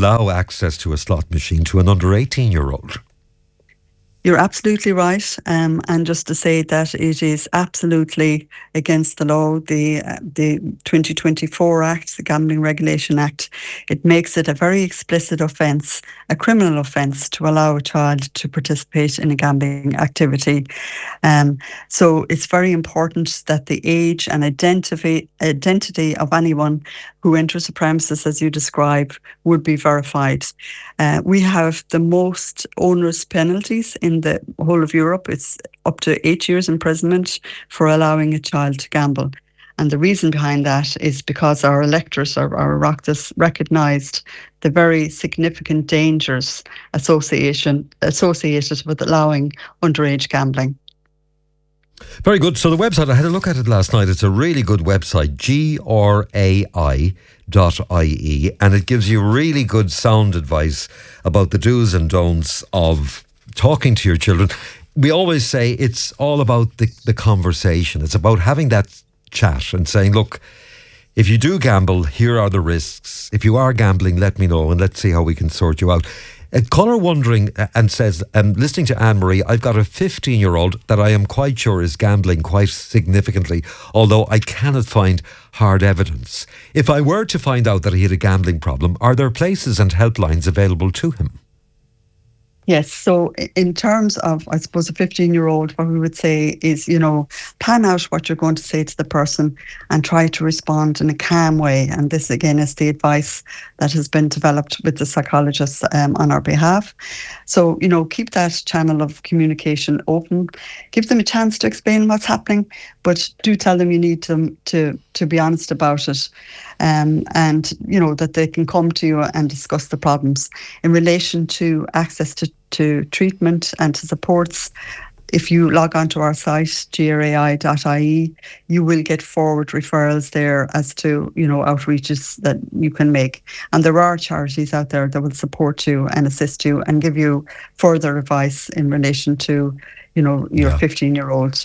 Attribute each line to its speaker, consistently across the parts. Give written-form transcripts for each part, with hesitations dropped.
Speaker 1: allow access to a slot machine to an under 18-year-old?
Speaker 2: You're absolutely right. And just to say that it is absolutely against the law, the 2024 Act, the Gambling Regulation Act, it makes it a very explicit offence, a criminal offence, to allow a child to participate in a gambling activity. So it's very important that the age and identity of anyone who enters the premises, as you describe, would be verified. We have the most onerous penalties in the whole of Europe. It's up to 8 years imprisonment for allowing a child to gamble. And the reason behind that is because our electors, our Oireachtas, recognised the very significant dangers associated with allowing underage gambling.
Speaker 1: Very good. So the website, I had a look at it last night. It's a really good website, grai.ie, and it gives you really good sound advice about the do's and don'ts of talking to your children. We always say it's all about the conversation. It's about having that chat and saying, look, if you do gamble, here are the risks. If you are gambling, let me know and let's see how we can sort you out. A caller wondering and says, listening to Anne-Marie, I've got a 15-year-old that I am quite sure is gambling quite significantly, although I cannot find hard evidence. If I were to find out that he had a gambling problem, are there places and helplines available to him?
Speaker 2: Yes. So in terms of, I suppose, a 15-year-old, what we would say is, plan out what you're going to say to the person and try to respond in a calm way. And this, again, is the advice that has been developed with the psychologists on our behalf. So, keep that channel of communication open. Give them a chance to explain what's happening, but do tell them you need to be honest about it. And that they can come to you and discuss the problems. In relation to access to treatment and to supports, if you log on to our site, grai.ie, you will get forward referrals there as to, outreaches that you can make. And there are charities out there that will support you and assist you and give you further advice in relation to your 15-year-old.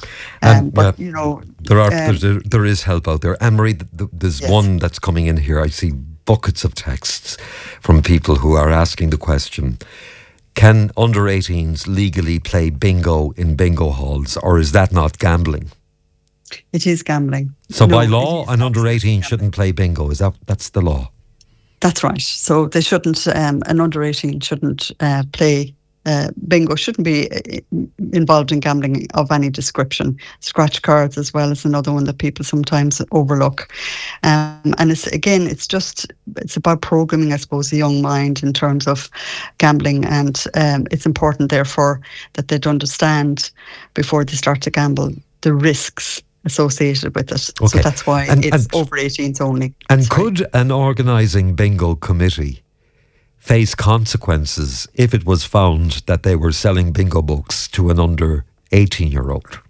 Speaker 1: There is help out there. Anne-Marie, there's one that's coming in here. I see buckets of texts from people who are asking the question, can under 18s legally play bingo in bingo halls, or is that not gambling?
Speaker 2: It is gambling.
Speaker 1: So by law, an under 18 shouldn't play bingo. That's the law?
Speaker 2: That's right. So they shouldn't, an under 18 shouldn't play bingo, shouldn't be involved in gambling of any description. Scratch cards as well is another one that people sometimes overlook. And it's about programming, I suppose, the young mind in terms of gambling. And it's important, therefore, that they'd understand before they start to gamble the risks associated with it. Okay. So that's why it's over 18s only.
Speaker 1: And could an organising bingo committee face consequences if it was found that they were selling bingo books to an under 18-year-old?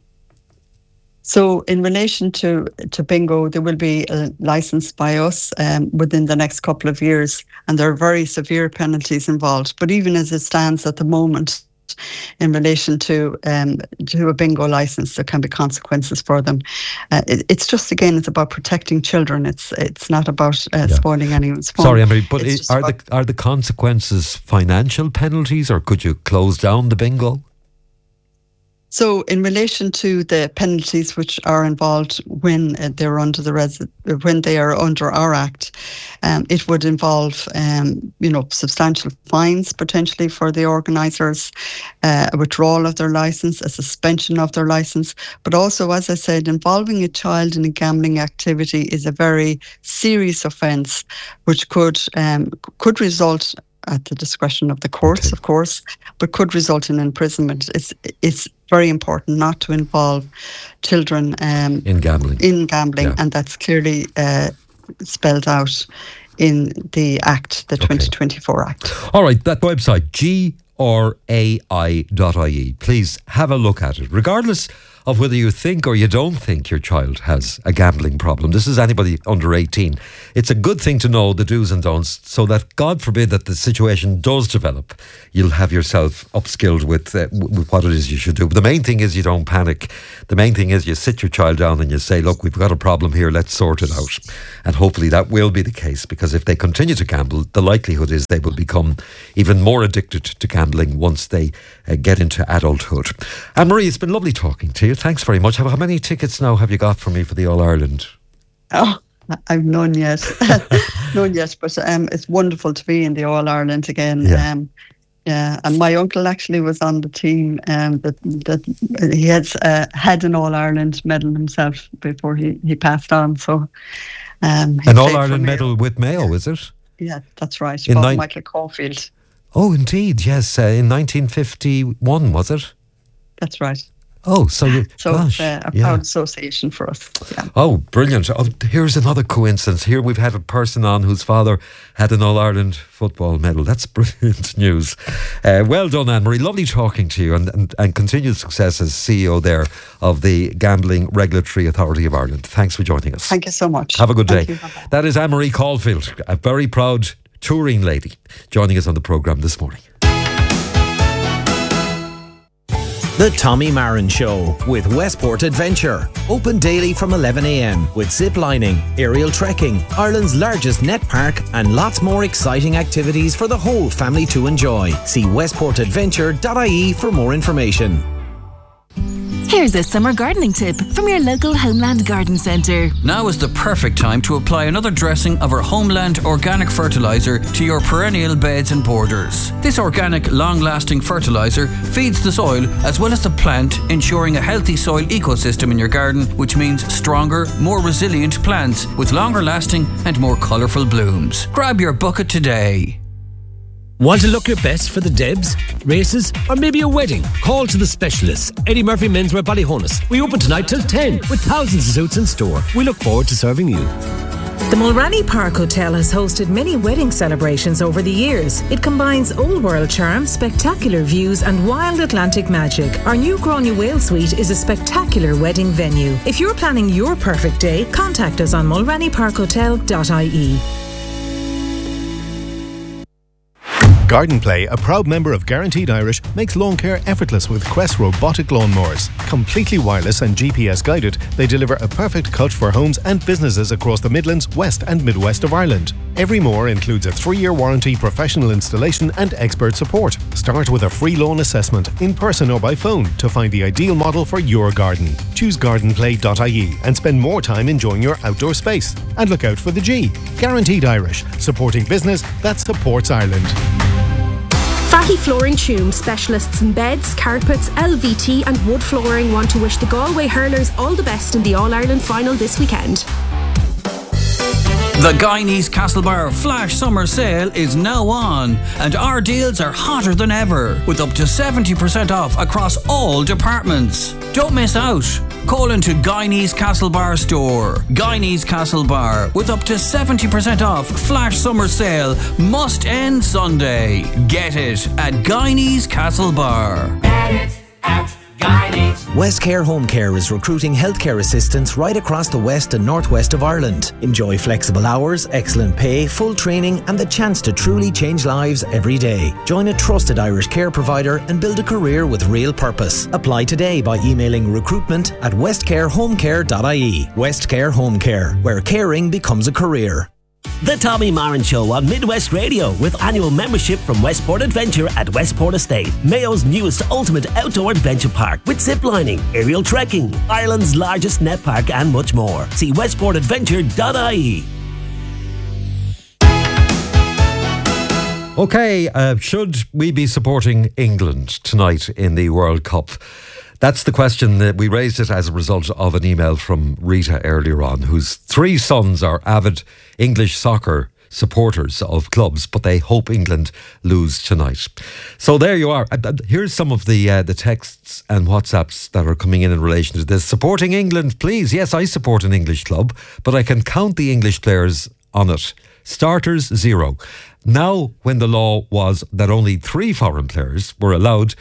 Speaker 2: So in relation to bingo, there will be a licence by us within the next couple of years, and there are very severe penalties involved. But even as it stands at the moment, in relation to a bingo licence, there can be consequences for them. It's just, again, it's about protecting children. It's not about spoiling anyone's fun.
Speaker 1: Sorry, Anne-Marie, but are the consequences financial penalties, or could you close down the bingo?
Speaker 2: So in relation to the penalties which are involved when they're under when they are under our Act, it would involve substantial fines potentially for the organisers, a withdrawal of their licence, a suspension of their licence. But also, as I said, involving a child in a gambling activity is a very serious offence, which could result, at the discretion of the courts, of course, but could result in imprisonment. It's very important not to involve children
Speaker 1: in gambling,
Speaker 2: and that's clearly spelled out in the Act, the 2024 Act.
Speaker 1: All right, that website, grai.ie. Please have a look at it. Regardless of whether you think or you don't think your child has a gambling problem. This is anybody under 18. It's a good thing to know the do's and don'ts, so that, God forbid, that the situation does develop, you'll have yourself upskilled with what it is you should do. But the main thing is you don't panic. The main thing is you sit your child down and you say, look, we've got a problem here, let's sort it out. And hopefully that will be the case, because if they continue to gamble, the likelihood is they will become even more addicted to gambling once they get into adulthood. Anne-Marie, it's been lovely talking to you. Thanks very much. How many tickets now have you got for me for the All-Ireland?
Speaker 2: Oh, I've none yet. None yet, but it's wonderful to be in the All-Ireland again. Yeah, and my uncle actually was on the team that he had an All-Ireland medal himself before he passed on. So
Speaker 1: an All-Ireland medal with Mayo, is it?
Speaker 2: Yeah, that's right. Michael Caulfield.
Speaker 1: Oh, indeed, yes. In 1951, was it?
Speaker 2: That's right.
Speaker 1: Oh, so
Speaker 2: it's a proud association for us. Yeah.
Speaker 1: Oh, brilliant. Oh, here's another coincidence. Here we've had a person on whose father had an All-Ireland football medal. That's brilliant news. Well done, Anne-Marie. Lovely talking to you, and continued success as CEO there of the Gambling Regulatory Authority of Ireland. Thanks for joining us.
Speaker 2: Thank you so much.
Speaker 1: Have a good day.
Speaker 2: You.
Speaker 1: That is Anne-Marie Caulfield, a very proud touring lady, joining us on the programme this morning.
Speaker 3: The Tommy Marin Show with Westport Adventure. Open daily from 11 a.m. with zip lining, aerial trekking, Ireland's largest net park, and lots more exciting activities for the whole family to enjoy. See westportadventure.ie for more information.
Speaker 4: Here's a summer gardening tip from your local Homeland Garden Centre.
Speaker 5: Now is the perfect time to apply another dressing of our Homeland organic fertiliser to your perennial beds and borders. This organic, long-lasting fertiliser feeds the soil as well as the plant, ensuring a healthy soil ecosystem in your garden, which means stronger, more resilient plants with longer lasting and more colourful blooms. Grab your bucket today.
Speaker 6: Want to look your best for the Debs, races, or maybe a wedding? Call to the specialists. Eddie Murphy Menswear Ballyhonus. We open tonight till 10 with thousands of suits in store. We look forward to serving you.
Speaker 7: The Mulranny Park Hotel has hosted many wedding celebrations over the years. It combines old world charm, spectacular views and wild Atlantic magic. Our new Gráinne Whale Suite is a spectacular wedding venue. If you're planning your perfect day, contact us on mulrannyparkhotel.ie.
Speaker 8: Garden Play, a proud member of Guaranteed Irish, makes lawn care effortless with Quest robotic lawnmowers. Completely wireless and GPS guided, they deliver a perfect cut for homes and businesses across the Midlands, West and Midwest of Ireland. Every mower includes a 3-year warranty, professional installation and expert support. Start with a free lawn assessment, in person or by phone, to find the ideal model for your garden. Choose gardenplay.ie and spend more time enjoying your outdoor space. And look out for the G. Guaranteed Irish, supporting business that supports Ireland.
Speaker 9: Fatty Flooring Tume, specialists in beds, carpets, LVT and wood flooring, want to wish the Galway hurlers all the best in the All-Ireland final this weekend.
Speaker 5: The Guineas Castlebar Flash Summer Sale is now on, and our deals are hotter than ever, with up to 70% off across all departments. Don't miss out. Call into Guineas Castlebar store. Guineas Castlebar, with up to 70% off Flash Summer Sale, must end Sunday. Get it at Guineas Castlebar.
Speaker 10: Get it at Guineas.
Speaker 3: Westcare Home Care is recruiting healthcare assistants right across the west and northwest of Ireland. Enjoy flexible hours, excellent pay, full training and the chance to truly change lives every day. Join a trusted Irish care provider and build a career with real purpose. Apply today by emailing recruitment@westcarehomecare.ie. Westcare Home Care, where caring becomes a career.
Speaker 10: The Tommy Marin Show on Midwest Radio, with annual membership from Westport Adventure at Westport Estate, Mayo's newest ultimate outdoor adventure park with zip lining, aerial trekking, Ireland's largest net park and much more. See westportadventure.ie.
Speaker 1: Okay, should we be supporting England tonight in the World Cup? That's the question. That we raised it as a result of an email from Rita earlier on, whose 3 sons are avid English soccer supporters of clubs, but they hope England lose tonight. So there you are. Here's some of the texts and WhatsApps that are coming in relation to this. Supporting England, please. Yes, I support an English club, but I can count the English players on it. Starters, 0. Now, when the law was that only 3 foreign players were allowed,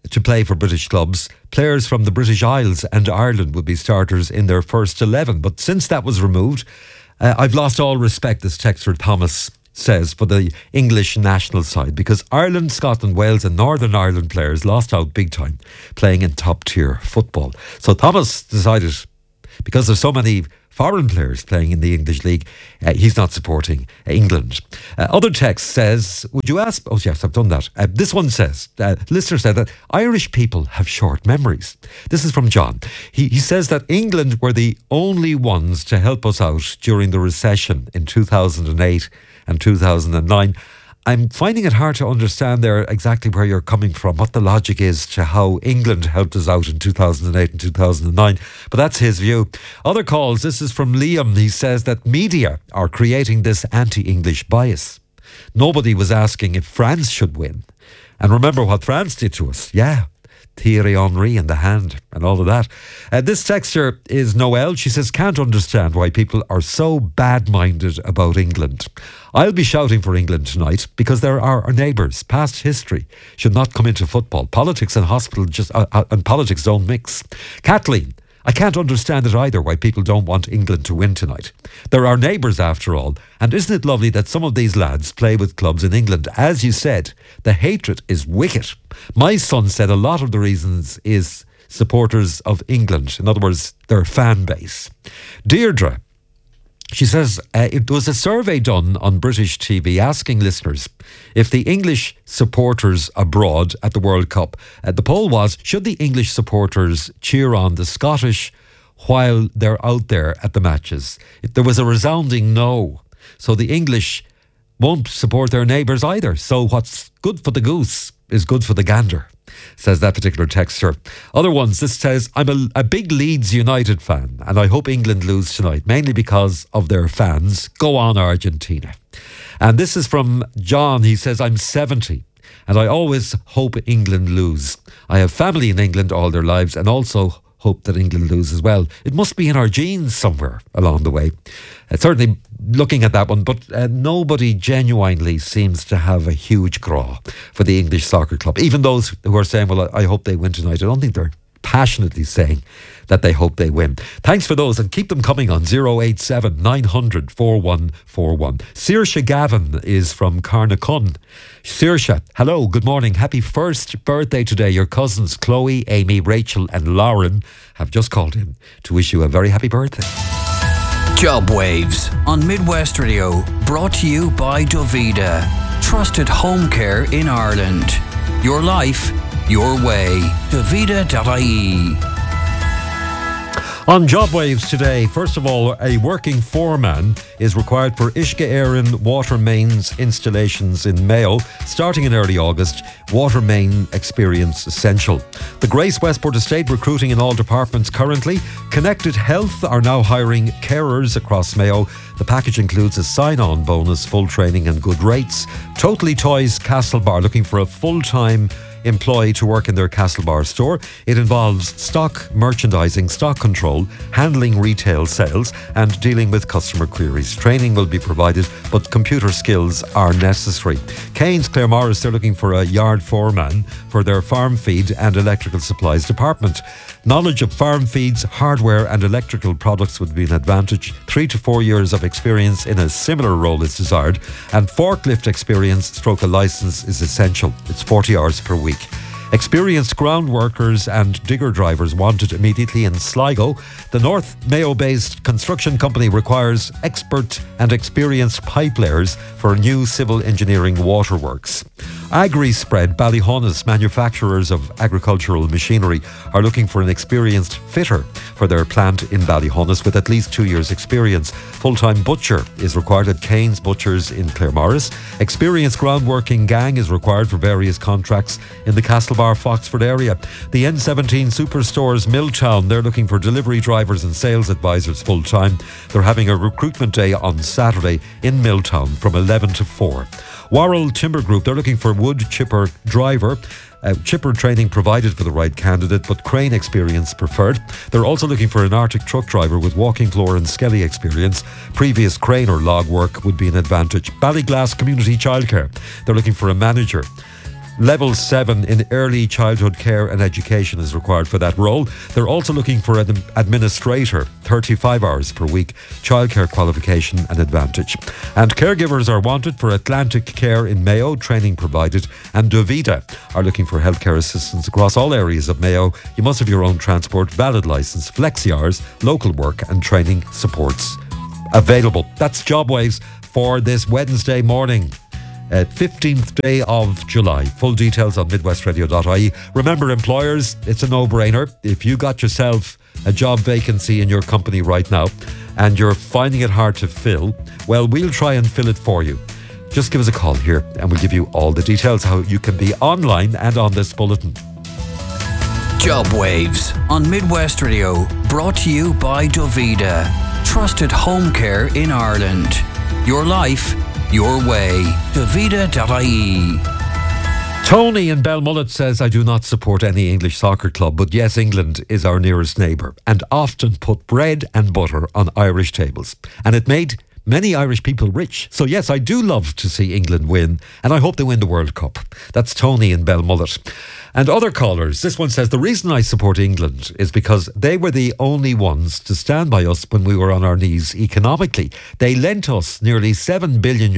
Speaker 1: to play for British clubs, players from the British Isles and Ireland would be starters in their first 11. But since that was removed, I've lost all respect, as texter Thomas says, for the English national side, because Ireland, Scotland, Wales and Northern Ireland players lost out big time playing in top tier football. So Thomas decided, because there's so many foreign players playing in the English League, he's not supporting England. Other text says, would you ask? Oh yes, I've done that. This one says, listener said that Irish people have short memories. This is from John. He says that England were the only ones to help us out during the recession in 2008 and 2009. I'm finding it hard to understand there exactly where you're coming from, what the logic is to how England helped us out in 2008 and 2009. But that's his view. Other calls, this is from Liam. He says that media are creating this anti-English bias. Nobody was asking if France should win. And remember what France did to us. Yeah. Thierry Henry in the hand and all of that. This texter is Noelle. She says, can't understand why people are so bad-minded about England. I'll be shouting for England tonight because they're our neighbours. Past history should not come into football. Politics and hospital and politics don't mix. Kathleen, I can't understand it either why people don't want England to win tonight. They're our neighbours after all. And isn't it lovely that some of these lads play with clubs in England? As you said, the hatred is wicked. My son said a lot of the reasons is supporters of England. In other words, their fan base. Deirdre, she says, it was a survey done on British TV asking listeners if the English supporters abroad at the World Cup, the poll was, should the English supporters cheer on the Scottish while they're out there at the matches? There was a resounding no. So the English won't support their neighbours either. So what's good for the goose is good for the gander, says that particular texter. Other ones, this says, I'm a big Leeds United fan and I hope England lose tonight, mainly because of their fans. Go on, Argentina. And this is from John. He says, I'm 70 and I always hope England lose. I have family in England all their lives and also hope that England lose as well. It must be in our genes somewhere along the way. Certainly looking at that one, but nobody genuinely seems to have a huge craw for the English soccer club. Even those who are saying, well, I hope they win tonight, I don't think they're passionately saying that they hope they win. Thanks for those and keep them coming on 087 900 4141. Saoirse Gavin is from Carnacon. Saoirse, hello, good morning. Happy first birthday today. Your cousins Chloe, Amy, Rachel and Lauren have just called in to wish you a very happy birthday.
Speaker 5: Job Waves on Midwest Radio, brought to you by Dovida. Trusted home care in Ireland. Your life, your way. Dovida.ie.
Speaker 1: On Job Waves today, first of all, a working foreman is required for Uisce Éireann water mains installations in Mayo. Starting in early August, water main experience essential. The Grace Westport Estate recruiting in all departments currently. Connected Health are now hiring carers across Mayo. The package includes a sign-on bonus, full training and good rates. Totally Toys Castlebar looking for a full-time employee to work in their Castlebar store. It involves stock merchandising, stock control, handling retail sales and dealing with customer queries. Training will be provided, but computer skills are necessary. Keynes Claremorris, they're looking for a yard foreman for their farm feed and electrical supplies department. Knowledge of farm feeds, hardware and electrical products would be an advantage. 3 to 4 years of experience in a similar role is desired, and forklift experience / a license is essential. It's 40 hours per week. Experienced ground workers and digger drivers wanted immediately in Sligo. The North Mayo-based construction company requires expert and experienced pipe layers for new civil engineering waterworks. AgriSpread, Ballyhonus, manufacturers of agricultural machinery, are looking for an experienced fitter for their plant in Ballyhonus with at least 2 years' experience. Full-time butcher is required at Keynes Butchers in Claremorris. Experienced groundworking gang is required for various contracts in the Castlebar Foxford area. The N17 Superstores Milltown, they're looking for delivery drivers and sales advisors full-time. They're having a recruitment day on Saturday in Milltown from 11 to 4. Worrell Timber Group, they're looking for wood chipper driver. Chipper training provided for the right candidate, but crane experience preferred. They're also looking for an Arctic truck driver with walking floor and skelly experience. Previous crane or log work would be an advantage. Ballyglass Community Childcare, they're looking for a manager Level 7 in early childhood care and education is required for that role. They're also looking for an administrator, 35 hours per week, childcare qualification and advantage. And caregivers are wanted for Atlantic Care in Mayo, training provided, and Dovida are looking for healthcare assistants across all areas of Mayo. You must have your own transport, valid licence, flexi hours, local work and training supports available. That's JobWaves for this Wednesday morning. 15th day of July. Full details on midwestradio.ie. Remember, employers, it's a no-brainer. If you got yourself a job vacancy in your company right now and you're finding it hard to fill, well, we'll try and fill it for you. Just give us a call here and we'll give you all the details how you can be online and on this bulletin.
Speaker 5: JobWaves on Midwest Radio, brought to you by Dovida. Trusted home care in Ireland. Your life, your way. Dovida.ie.
Speaker 1: Tony in Belmullet says, I do not support any English soccer club, but yes, England is our nearest neighbour and often put bread and butter on Irish tables. And it made many Irish people rich. So yes, I do love to see England win, and I hope they win the World Cup. That's Tony in Belmullet. And other callers, this one says, the reason I support England is because they were the only ones to stand by us when we were on our knees economically. They lent us nearly €7 billion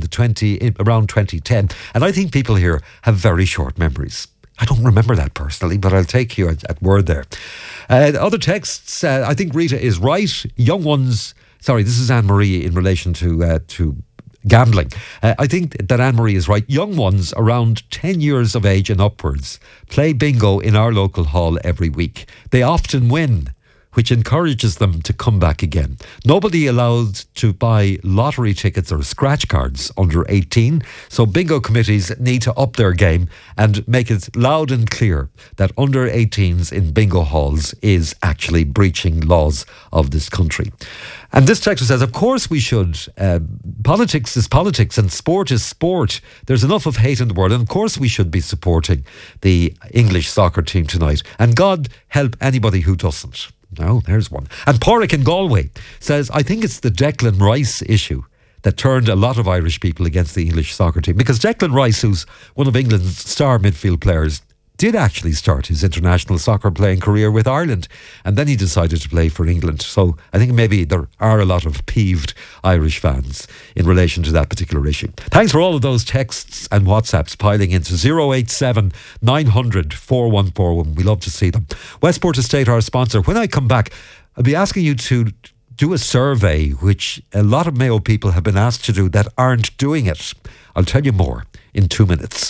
Speaker 1: in around 2010. And I think people here have very short memories. I don't remember that personally, but I'll take you at word there. Other texts, I think Rita is right. Young ones, sorry, this is Anne-Marie in relation to gambling. I think that Anne-Marie is right. Young ones around 10 years of age and upwards play bingo in our local hall every week. They often win, which encourages them to come back again. Nobody allowed to buy lottery tickets or scratch cards under 18, so bingo committees need to up their game and make it loud and clear that under 18s in bingo halls is actually breaching laws of this country. And this texter says, of course we should. Politics is politics and sport is sport. There's enough of hate in the world, and of course we should be supporting the English soccer team tonight. And God help anybody who doesn't. No, there's one. And Porrick in Galway says, I think it's the Declan Rice issue that turned a lot of Irish people against the English soccer team. Because Declan Rice, who's one of England's star midfield players, did actually start his international soccer playing career with Ireland, and then he decided to play for England. So I think maybe there are a lot of peeved Irish fans in relation to that particular issue. Thanks for all of those texts and WhatsApps piling into 087 900 4141. We love to see them. Westport Estate, our sponsor. When I come back, I'll be asking you to do a survey, which a lot of Mayo people have been asked to do that aren't doing it. I'll tell you more in 2 minutes.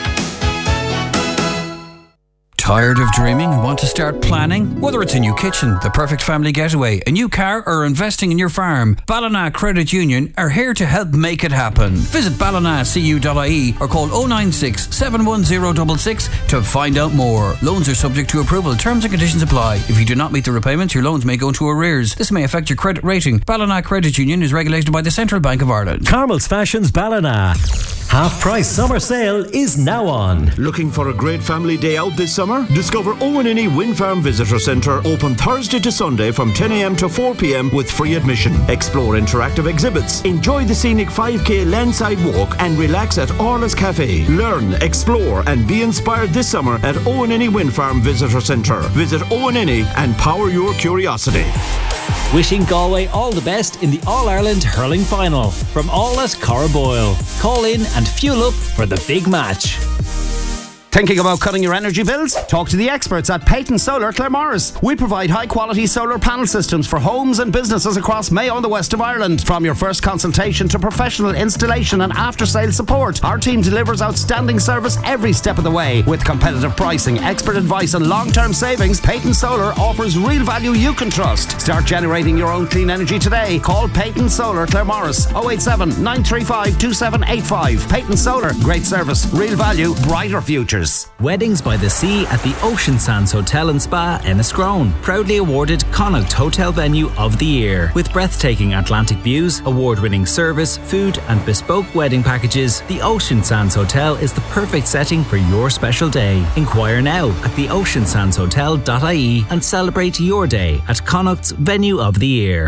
Speaker 5: Tired of dreaming and want to start planning? Whether it's a new kitchen, the perfect family getaway, a new car, or investing in your farm, Ballina Credit Union are here to help make it happen. Visit ballinacu.ie or call 096 710 66 to find out more. Loans are subject to approval. Terms and conditions apply. If you do not meet the repayments, your loans may go into arrears. This may affect your credit rating. Ballina Credit Union is regulated by the Central Bank of Ireland.
Speaker 11: Carmel's Fashions Ballina. Half price summer sale is now on.
Speaker 12: Looking for a great family day out this summer? Discover Owenini Wind Farm Visitor Centre, open Thursday to Sunday from 10 a.m. to 4 p.m. with free admission. Explore interactive exhibits, enjoy the scenic 5k landside walk and relax at Orla's Cafe. Learn, explore and be inspired this summer at Owenini Wind Farm Visitor Centre. Visit Owenini and power your curiosity.
Speaker 11: Wishing Galway all the best in the All-Ireland Hurling Final. From all at Corraboyle. Call in and fuel up for the big match.
Speaker 13: Thinking about cutting your energy bills? Talk to the experts at Peyton Solar Claremorris. We provide high-quality solar panel systems for homes and businesses across Mayo and the west of Ireland. From your first consultation to professional installation and after-sale support, our team delivers outstanding service every step of the way. With competitive pricing, expert advice and long-term savings, Peyton Solar offers real value you can trust. Start generating your own clean energy today. Call Peyton Solar Claremorris 087 935 2785. Peyton Solar, great service, real value, brighter futures.
Speaker 3: Weddings by the Sea at the Ocean Sands Hotel and Spa, Enniscrone. Proudly awarded Connaught Hotel Venue of the Year. With breathtaking Atlantic views, award-winning service, food and bespoke wedding packages, the Ocean Sands Hotel is the perfect setting for your special day. Inquire now at theoceansandshotel.ie and celebrate your day at Connaught's Venue of the Year.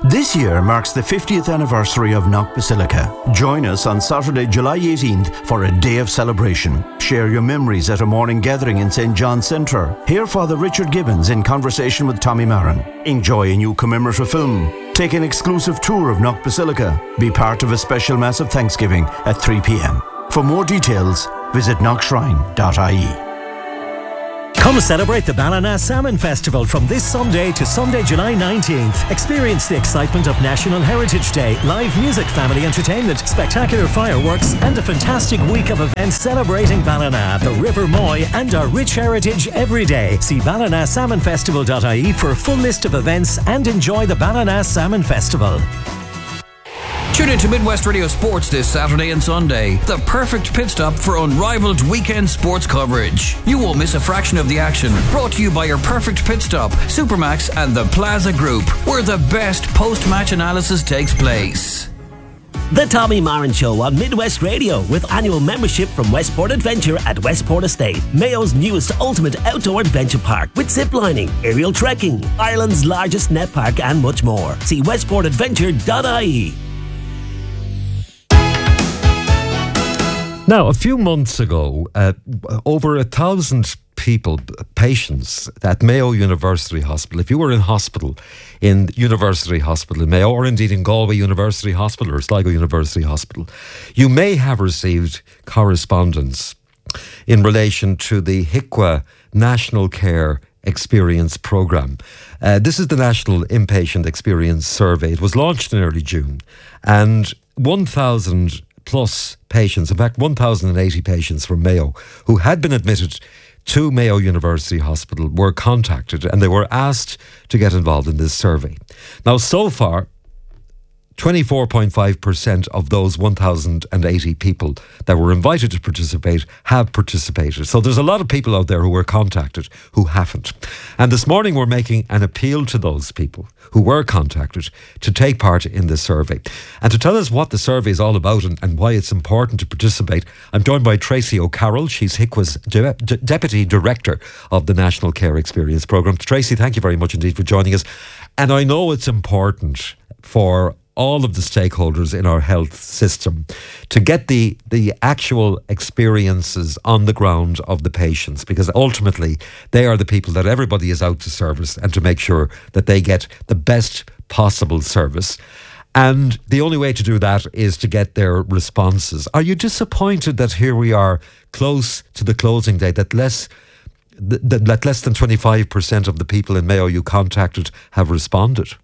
Speaker 12: This year marks the 50th anniversary of Knock Basilica. Join us on Saturday, July 18th for a day of celebration. Share your memories at a morning gathering in St. John's Centre. Hear Father Richard Gibbons in conversation with Tommy Marin. Enjoy a new commemorative film. Take an exclusive tour of Knock Basilica. Be part of a special Mass of Thanksgiving at 3 p.m. For more details, visit knockshrine.ie.
Speaker 14: Come celebrate the Ballina Salmon Festival from this Sunday to Sunday, July 19th. Experience the excitement of National Heritage Day, live music, family entertainment, spectacular fireworks, and a fantastic week of events celebrating Ballina, the River Moy, and our rich heritage every day. See ballinasalmonfestival.ie for a full list of events and enjoy the Ballina Salmon Festival.
Speaker 5: Tune in to Midwest Radio Sports this Saturday and Sunday. The perfect pit stop for unrivaled weekend sports coverage. You won't miss a fraction of the action. Brought to you by your Perfect Pit Stop, Supermax and the Plaza Group, where the best post-match analysis takes place.
Speaker 10: The Tommy Marin Show on Midwest Radio, with annual membership from Westport Adventure at Westport Estate, Mayo's newest ultimate outdoor adventure park, with zip lining, aerial trekking, Ireland's largest net park, and much more. See westportadventure.ie.
Speaker 1: Now, a few months ago, over 1,000 people, patients at Mayo University Hospital, if you were in hospital, in University Hospital in Mayo, or indeed in Galway University Hospital or Sligo University Hospital, you may have received correspondence in relation to the HICWA National Care Experience Programme. This is the National Inpatient Experience Survey. It was launched in early June, and 1,000 plus patients, in fact 1,080 patients from Mayo who had been admitted to Mayo University Hospital were contacted, and they were asked to get involved in this survey. Now, so far, 24.5% of those 1,080 people that were invited to participate have participated. So there's a lot of people out there who were contacted who haven't. And this morning we're making an appeal to those people who were contacted to take part in this survey. And to tell us what the survey is all about and why it's important to participate, I'm joined by Tracy O'Carroll. She's HICWA's Deputy Director of the National Care Experience Programme. Tracy, thank you very much indeed for joining us. And I know it's important for all of the stakeholders in our health system to get the actual experiences on the ground of the patients, because ultimately they are the people that everybody is out to service, and to make sure that they get the best possible service. And the only way to do that is to get their responses. Are you disappointed that here we are close to the closing date, that less than 25% of the people in Mayo you contacted have responded?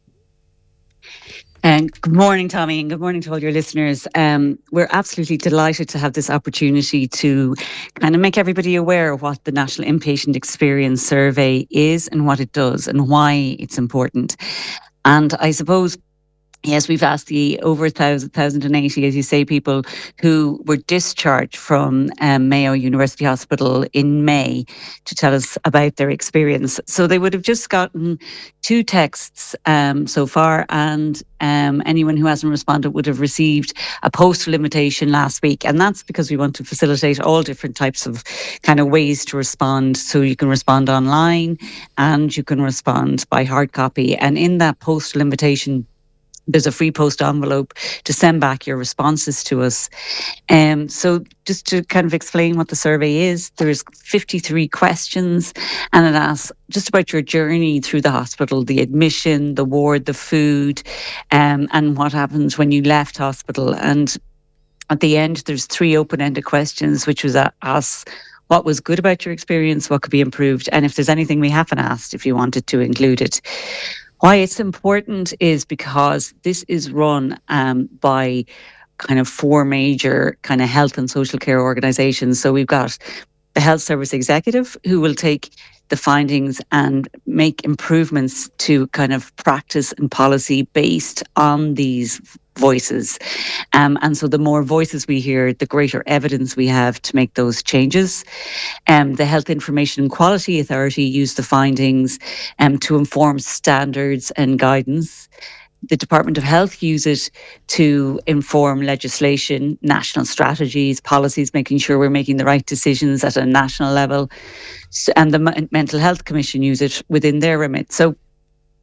Speaker 15: Good morning, Tommy, and good morning to all your listeners. We're absolutely delighted to have this opportunity to kind of make everybody aware of what the National Inpatient Experience Survey is and what it does and why it's important. And I suppose, yes, we've asked the over 1,080, as you say, people who were discharged from Mayo University Hospital in May to tell us about their experience. So they would have just gotten 2 texts so far, and anyone who hasn't responded would have received a postal invitation last week. And that's because we want to facilitate all different types of kind of ways to respond. So you can respond online and you can respond by hard copy. And in that postal invitation, there's a free post envelope to send back your responses to us. So just to kind of explain what the survey is, there's 53 questions, and it asks just about your journey through the hospital, the admission, the ward, the food, and what happens when you left hospital. And at the end, there's 3 open-ended questions, which was ask what was good about your experience, what could be improved, and if there's anything we haven't asked, if you wanted to include it. Why it's important is because this is run by kind of 4 major kind of health and social care organisations. So we've got the Health Service Executive, who will take the findings and make improvements to kind of practice and policy based on these voices. And so the more voices we hear, the greater evidence we have to make those changes. The Health Information and Quality Authority use the findings to inform standards and guidance. The Department of Health use it to inform legislation, national strategies, policies, making sure we're making the right decisions at a national level. And the Mental Health Commission use it within their remit. So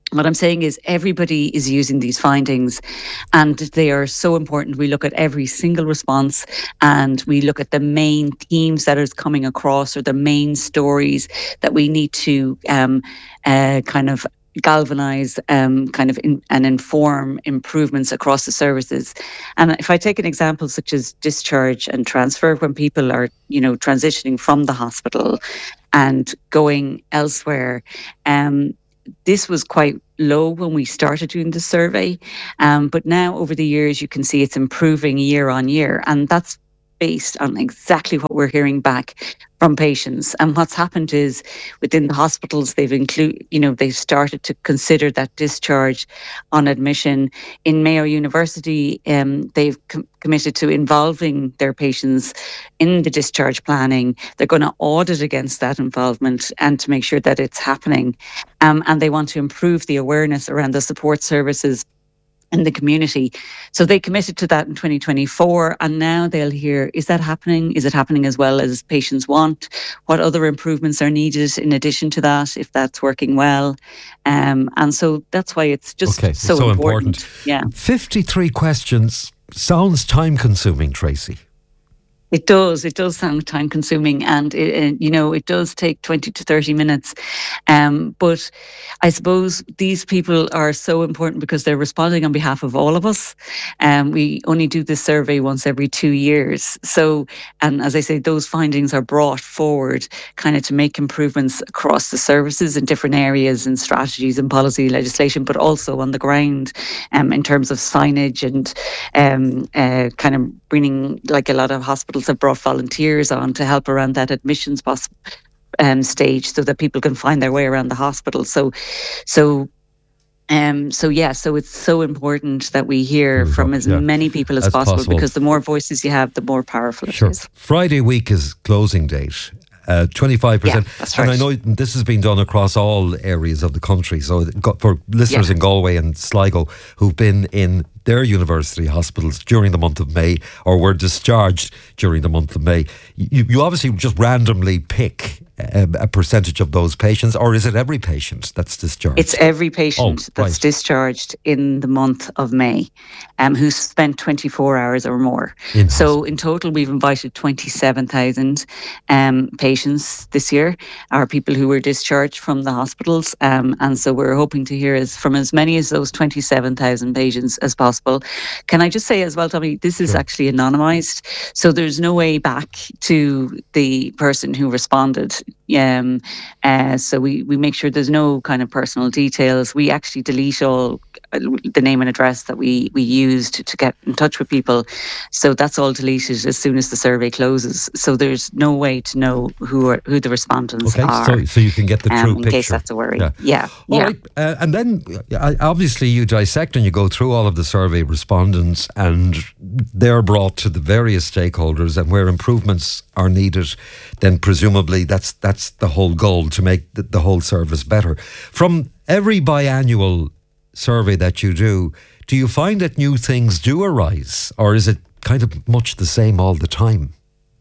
Speaker 15: What I'm saying is everybody is using these findings and they are so important. We look at every single response and we look at the main themes that is coming across or the main stories that we need to kind of galvanize and inform improvements across the services. And if I take an example such as discharge and transfer, when people are, transitioning from the hospital and going elsewhere, this was quite low when we started doing the survey, but now over the years you can see it's improving year on year, and that's based on exactly what we're hearing back from patients. And what's happened is within the hospitals, they've started to consider that discharge on admission. In Mayo University, they've committed to involving their patients in the discharge planning. They're going to audit against that involvement and to make sure that it's happening. And they want to improve the awareness around the support services in the community. So they committed to that in 2024, and now they'll hear, is that happening? Is it happening as well as patients want? What other improvements are needed in addition to that, if that's working well? And so that's why it's just so important. Yeah.
Speaker 1: 53 questions sounds time consuming, Tracy.
Speaker 15: It does sound time consuming, and it does take 20 to 30 minutes. But I suppose these people are so important because they're responding on behalf of all of us. We only do this survey once every 2 years. So, and as I say, those findings are brought forward kind of to make improvements across the services in different areas and strategies and policy legislation, but also on the ground in terms of signage and kind of bringing, like a lot of hospitals have brought volunteers on to help around that admissions stage so that people can find their way around the hospital. So it's so important that we hear from as many people as possible, because the more voices you have, the more powerful it is.
Speaker 1: Friday week is closing date. 25%. Yeah, that's right. And I know this has been done across all areas of the country. So for listeners in Galway and Sligo who've been in their university hospitals during the month of May or were discharged during the month of May, you obviously just randomly pick a percentage of those patients, or is it every patient that's discharged?
Speaker 15: It's every patient that's discharged in the month of May who's spent 24 hours or more. So in total, we've invited 27,000 patients this year, are people who were discharged from the hospitals. And so we're hoping to hear from as many as those 27,000 patients as possible. Can I just say as well, Tommy, this is actually anonymised. So there's no way back to the person who responded. So we make sure there's no kind of personal details. We actually delete all the name and address that we used to get in touch with people. So that's all deleted as soon as the survey closes. So there's no way to know who the respondents are.
Speaker 1: So you can get the true picture.
Speaker 15: In case that's a worry. Yeah.
Speaker 1: All right. And then obviously you dissect and you go through all of the survey respondents, and they're brought to the various stakeholders, and where improvements are needed, then presumably that's the whole goal, to make the whole service better. From every biannual survey that you do you find that new things do arise, or is it kind of much the same all the time?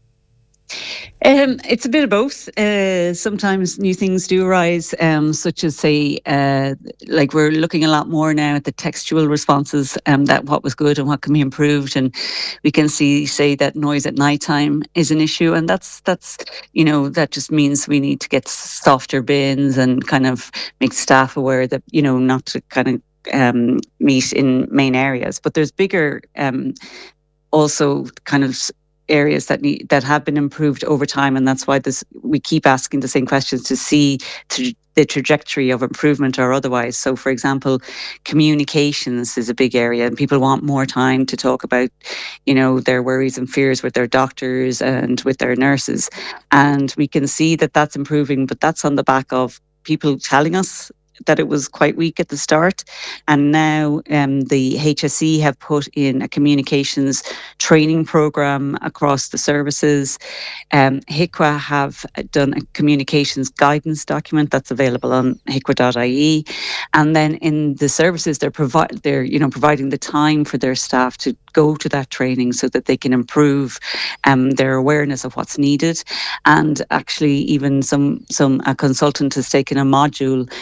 Speaker 15: It's a bit of both. Sometimes new things do arise, such as, say, like we're looking a lot more now at the textual responses, that what was good and what can be improved, and we can say that noise at nighttime is an issue, and that's that just means we need to get softer bins and kind of make staff aware that not to kind of meet in main areas. But there's bigger also kind of areas that have been improved over time, and that's why we keep asking the same questions to see the trajectory of improvement or otherwise. So, for example, communications is a big area, and people want more time to talk about, their worries and fears with their doctors and with their nurses, and we can see that that's improving, but that's on the back of people telling us that it was quite weak at the start. And now the HSE have put in a communications training program across the services. HIQA have done a communications guidance document that's available on hiqua.ie. And then in the services, they're providing the time for their staff to go to that training so that they can improve their awareness of what's needed. And actually, even a consultant has taken a module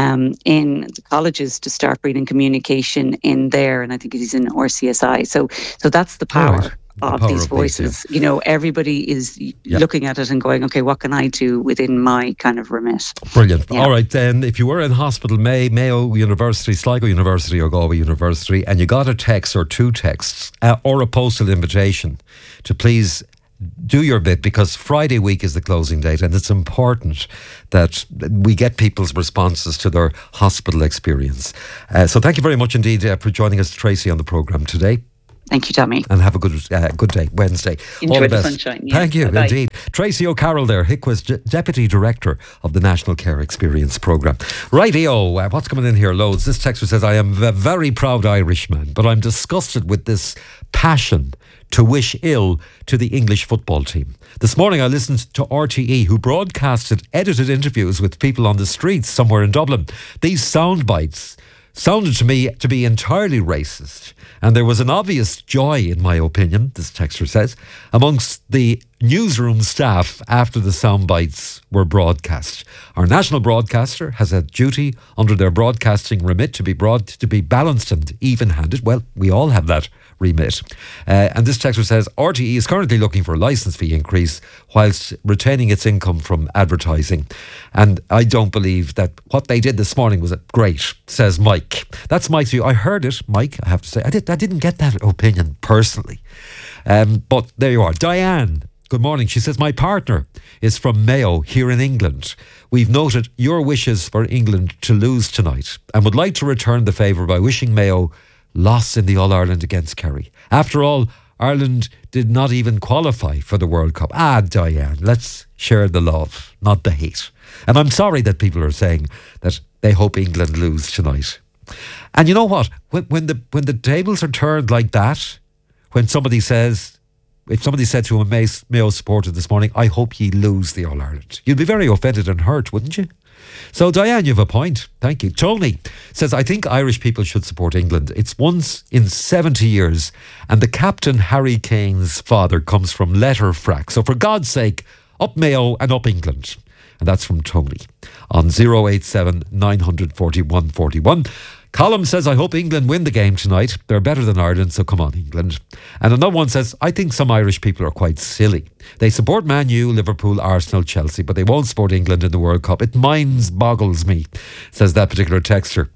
Speaker 15: in the colleges to start bringing communication in there, and I think he's in RCSI. So that's the power. Of these voices. You know, everybody is looking at it and going, okay, what can I do within my kind of remit?
Speaker 1: Brilliant. All right, then, if you were in hospital, Mayo University, Sligo University or Galway University, and you got a text or two texts or a postal invitation to please do your bit, because Friday week is the closing date, and it's important that we get people's responses to their hospital experience. So thank you very much indeed for joining us, Tracy, on the programme today.
Speaker 15: Thank you, Tommy.
Speaker 1: And have a good day, Wednesday.
Speaker 15: Enjoy
Speaker 1: All the
Speaker 15: the
Speaker 1: best.
Speaker 15: sunshine. Yeah.
Speaker 1: Thank you,
Speaker 15: Bye-bye.
Speaker 1: indeed. Tracy O'Carroll there, HICWA's Deputy Director of the National Care Experience Programme. Rightio, what's coming in here? Loads. This texter says, I am a very proud Irishman, but I'm disgusted with this passion to wish ill to the English football team. This morning I listened to RTE, who broadcasted edited interviews with people on the streets somewhere in Dublin. These sound bites sounded to me to be entirely racist, and there was an obvious joy, in my opinion, this texter says, amongst the newsroom staff after the sound bites were broadcast. Our national broadcaster has a duty under their broadcasting remit to be balanced and even-handed. Well, we all have that remit. And this texter says, RTE is currently looking for a licence fee increase whilst retaining its income from advertising. And I don't believe that what they did this morning was great, says Mike. That's Mike's view. I heard it, Mike, I have to say. I didn't get that opinion personally. But there you are. Diane, good morning. She says, my partner is from Mayo here in England. We've noted your wishes for England to lose tonight and would like to return the favour by wishing Mayo loss in the All-Ireland against Kerry. After all, Ireland did not even qualify for the World Cup. Diane, let's share the love, not the hate. And I'm sorry that people are saying that they hope England lose tonight. And you know what? When the tables are turned like that, when somebody says, if somebody said to a Mayo supporter this morning, I hope ye lose the All-Ireland, you'd be very offended and hurt, wouldn't you? So Diane, you have a point. Thank you. Tony says, I think Irish people should support England. It's once in 70 years and the captain Harry Kane's father comes from Letterfrack. So for God's sake, up Mayo and up England. And that's from Tony on 087 941 41. Colum says, I hope England win the game tonight. They're better than Ireland, so come on, England. And another one says, I think some Irish people are quite silly. They support Man U, Liverpool, Arsenal, Chelsea, but they won't support England in the World Cup. It boggles me, says that particular texter.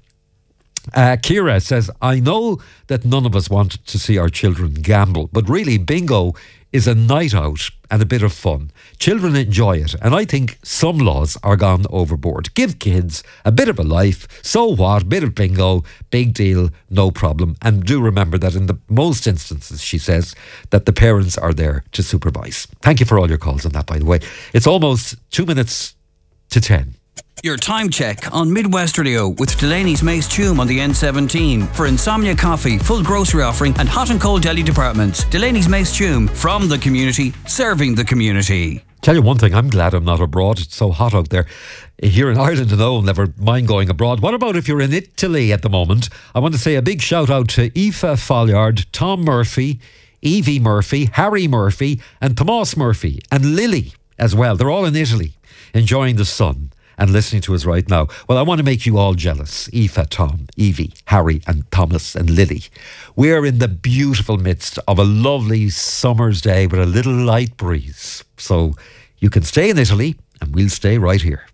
Speaker 1: Kira says, I know that none of us want to see our children gamble, but really bingo is a night out and a bit of fun. Children enjoy it, and I think some laws are gone overboard. Give kids a bit of a life, so what, bit of bingo, big deal, no problem. And do remember that in the most instances, she says, that the parents are there to supervise. Thank you for all your calls on that, by the way. It's almost 2 minutes to 10.
Speaker 5: Your time check on Midwest Radio with Delaney's Mace Tume on the N17 for Insomnia Coffee, full grocery offering and hot and cold deli departments. Delaney's Mace Tume, from the community, serving the community.
Speaker 1: Tell you one thing, I'm glad I'm not abroad. It's so hot out there. Here in Ireland, no, never mind going abroad. What about if you're in Italy at the moment? I want to say a big shout out to Aoife Folliard, Tom Murphy, Evie Murphy, Harry Murphy and Tomas Murphy and Lily as well. They're all in Italy enjoying the sun and listening to us right now. Well, I want to make you all jealous. Aoife, Tom, Evie, Harry and Thomas and Lily. We're in the beautiful midst of a lovely summer's day with a little light breeze. So you can stay in Italy and we'll stay right here.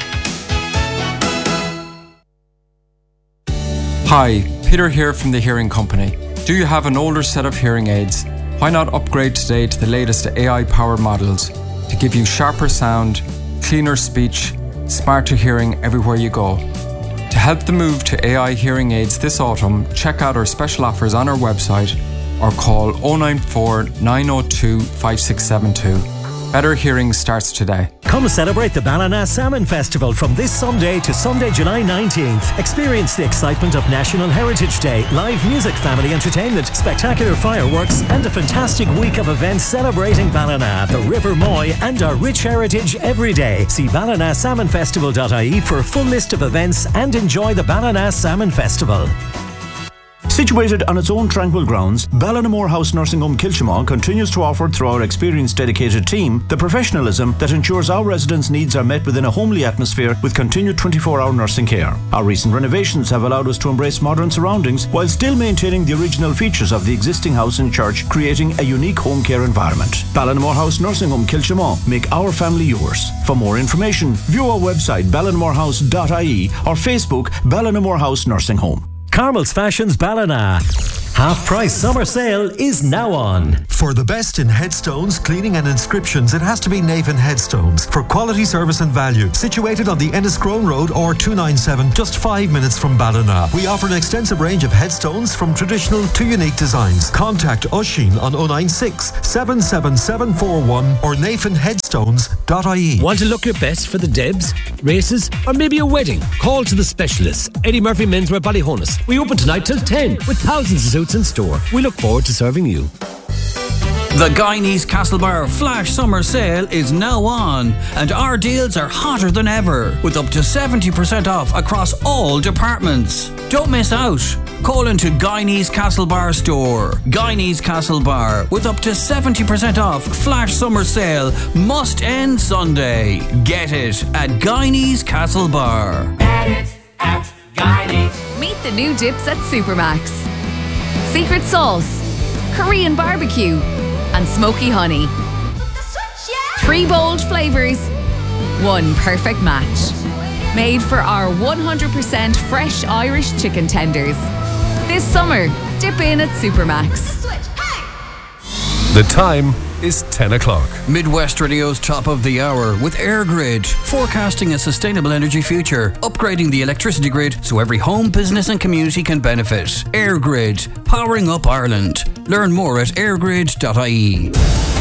Speaker 16: Hi, Peter here from the Hearing Company. Do you have an older set of hearing aids? Why not upgrade today to the latest AI-powered models to give you sharper sound, cleaner speech, smarter hearing everywhere you go. To help the move to AI hearing aids this autumn, check out our special offers on our website or call 094 902 5672. Better hearing starts today.
Speaker 14: Come celebrate the Ballina Salmon Festival from this Sunday to Sunday, July 19th. Experience the excitement of National Heritage Day, live music, family entertainment, spectacular fireworks, and a fantastic week of events celebrating Ballina, the River Moy, and our rich heritage every day. See ballinasalmonfestival.ie for a full list of events and enjoy the Ballina Salmon Festival.
Speaker 12: Situated on its own tranquil grounds, Ballinamore House Nursing Home Kilchimau continues to offer, through our experienced dedicated team, the professionalism that ensures our residents' needs are met within a homely atmosphere with continued 24-hour nursing care. Our recent renovations have allowed us to embrace modern surroundings while still maintaining the original features of the existing house and church, creating a unique home care environment. Ballinamore House Nursing Home Kilchimau. Make our family yours. For more information, view our website ballinamorehouse.ie or Facebook Ballinamore House Nursing Home.
Speaker 14: Carmel's Fashions Ballina. Half price summer sale is now on.
Speaker 17: For the best in headstones, cleaning and inscriptions, it has to be Navan Headstones. For quality, service and value. Situated on the Enniscrone Road or 297, just 5 minutes from Ballina. We offer an extensive range of headstones from traditional to unique designs. Contact Oisin on 096 77741 or navanheadstones.ie.
Speaker 6: Want to look your best for the Debs, races or maybe a wedding? Call to the specialists. Eddie Murphy Menswear Ballyhonus. We open tonight till 10 with thousands of suits in store. We look forward to serving you.
Speaker 5: The Guyanese Castlebar Flash Summer Sale is now on, and our deals are hotter than ever, with up to 70% off across all departments. Don't miss out. Call into Guyanese Castlebar store. Guyanese Castlebar, with up to 70% off Flash Summer Sale, must end Sunday. Get it at Guyanese Castlebar.
Speaker 18: Get it at Guyanese.
Speaker 19: Meet the new dips at Supermax. Secret sauce, Korean barbecue, and smoky honey. 3 bold flavours, 1 perfect match. Made for our 100% fresh Irish chicken tenders. This summer, dip in at Supermax.
Speaker 20: The time is 10 o'clock.
Speaker 5: Midwest Radio's top of the hour with AirGrid, forecasting a sustainable energy future, upgrading the electricity grid so every home, business and community can benefit. AirGrid, powering up Ireland. Learn more at airgrid.ie.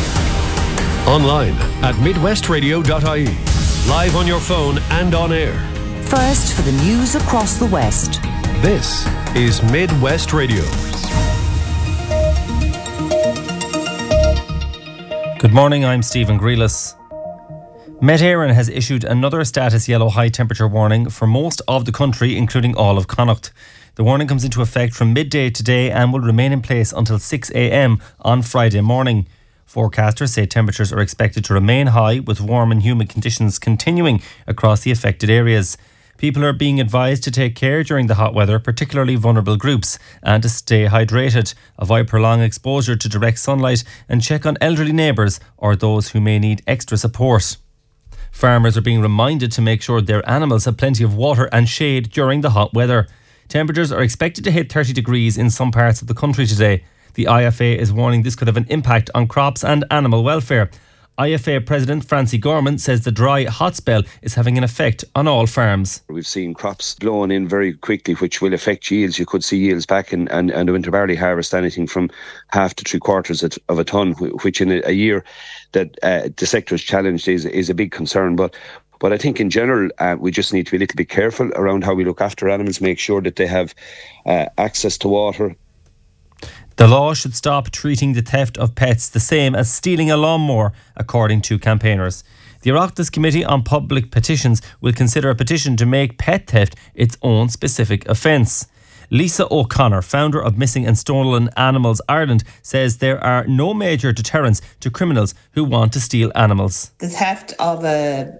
Speaker 20: Online at midwestradio.ie. Live on your phone and on air.
Speaker 21: First for the news across the West.
Speaker 20: This is Midwest Radio.
Speaker 22: Good morning, I'm Stephen Grealis. Met Éireann has issued another status yellow high temperature warning for most of the country, including all of Connacht. The warning comes into effect from midday today and will remain in place until 6 a.m. on Friday morning. Forecasters say temperatures are expected to remain high, with warm and humid conditions continuing across the affected areas. People are being advised to take care during the hot weather, particularly vulnerable groups, and to stay hydrated, avoid prolonged exposure to direct sunlight, and check on elderly neighbours or those who may need extra support. Farmers are being reminded to make sure their animals have plenty of water and shade during the hot weather. Temperatures are expected to hit 30 degrees in some parts of the country today. The IFA is warning this could have an impact on crops and animal welfare. IFA President Francie Gorman says the dry hot spell is having an effect on all farms.
Speaker 23: We've seen crops blowing in very quickly, which will affect yields. You could see yields back and the winter barley harvest anything from half to 3/4 of a tonne, which in a year that the sector is challenged is a big concern. But I think in general, we just need to be a little bit careful around how we look after animals, make sure that they have access to water.
Speaker 22: The law should stop treating the theft of pets the same as stealing a lawnmower, according to campaigners. The Oireachtas Committee on Public Petitions will consider a petition to make pet theft its own specific offence. Lisa O'Connor, founder of Missing and Stolen Animals Ireland, says there are no major deterrents to criminals who want to steal animals.
Speaker 24: The theft of a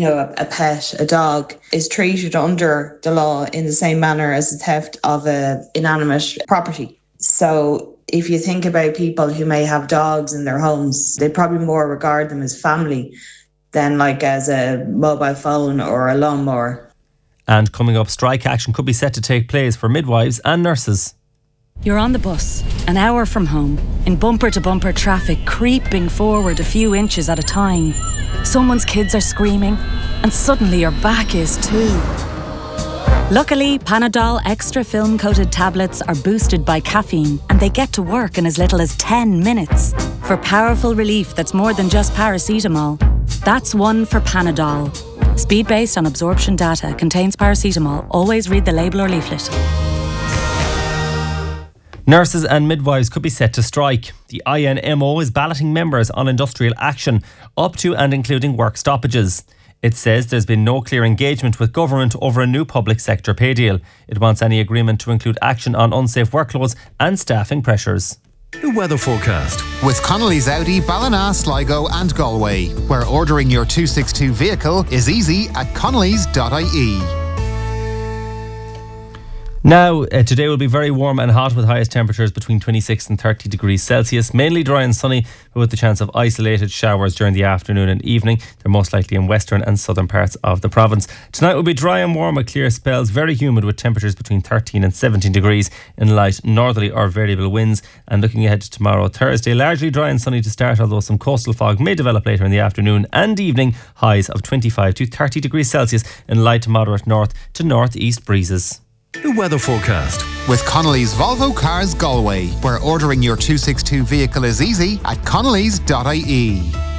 Speaker 24: pet, a dog, is treated under the law in the same manner as the theft of an inanimate property. So if you think about people who may have dogs in their homes, they probably more regard them as family than like as a mobile phone or a lawnmower.
Speaker 22: And coming up, strike action could be set to take place for midwives and nurses.
Speaker 25: You're on the bus, an hour from home, in bumper-to-bumper traffic, creeping forward a few inches at a time. Someone's kids are screaming, and suddenly your back is too. Luckily, Panadol Extra film-coated tablets are boosted by caffeine, and they get to work in as little as 10 minutes. For powerful relief that's more than just paracetamol. That's one for Panadol. Speed based on absorption data, contains paracetamol. Always read the label or leaflet.
Speaker 22: Nurses and midwives could be set to strike. The INMO is balloting members on industrial action, up to and including work stoppages. It says there's been no clear engagement with government over a new public sector pay deal. It wants any agreement to include action on unsafe workloads and staffing pressures.
Speaker 20: The weather forecast.
Speaker 2: With Connolly's Audi, Ballina, Sligo and Galway, where ordering your 262 vehicle is easy at connellys.ie.
Speaker 22: Now, today will be very warm and hot with highest temperatures between 26 and 30 degrees Celsius. Mainly dry and sunny, but with the chance of isolated showers during the afternoon and evening. They're most likely in western and southern parts of the province. Tonight will be dry and warm with clear spells, very humid with temperatures between 13 and 17 degrees in light northerly or variable winds. And looking ahead to tomorrow, Thursday, largely dry and sunny to start, although some coastal fog may develop later in the afternoon and evening. Highs of 25 to 30 degrees Celsius in light to moderate north to northeast breezes.
Speaker 20: The weather forecast.
Speaker 2: With Connolly's Volvo Cars Galway, where ordering your 262 vehicle is easy at connellys.ie.